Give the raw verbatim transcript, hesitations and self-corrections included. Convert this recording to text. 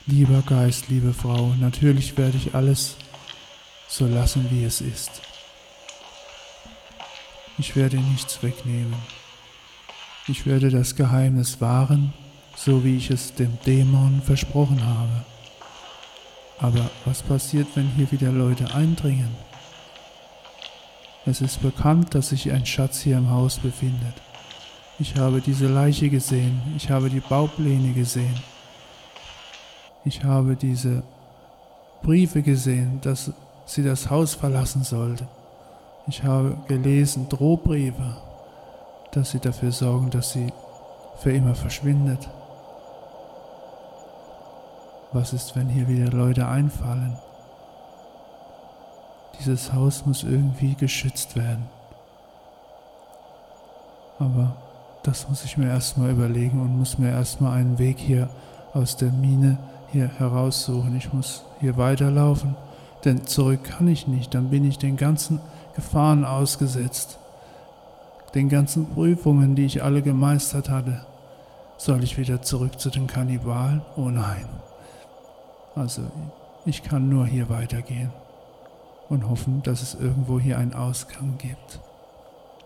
Lieber Geist, liebe Frau, natürlich werde ich alles so lassen, wie es ist. Ich werde nichts wegnehmen. Ich werde das Geheimnis wahren, so wie ich es dem Dämon versprochen habe. Aber was passiert, wenn hier wieder Leute eindringen? Es ist bekannt, dass sich ein Schatz hier im Haus befindet. Ich habe diese Leiche gesehen, ich habe die Baupläne gesehen. Ich habe diese Briefe gesehen, dass sie das Haus verlassen sollte. Ich habe gelesen Drohbriefe, dass sie dafür sorgen, dass sie für immer verschwindet. Was ist, wenn hier wieder Leute einfallen? Dieses Haus muss irgendwie geschützt werden. Aber das muss ich mir erstmal überlegen und muss mir erstmal einen Weg hier aus der Mine hier heraussuchen. Ich muss hier weiterlaufen, denn zurück kann ich nicht. Dann bin ich den ganzen Gefahren ausgesetzt, den ganzen Prüfungen, die ich alle gemeistert hatte. Soll ich wieder zurück zu den Kannibalen? Oh nein. Also ich kann nur hier weitergehen und hoffen, dass es irgendwo hier einen Ausgang gibt.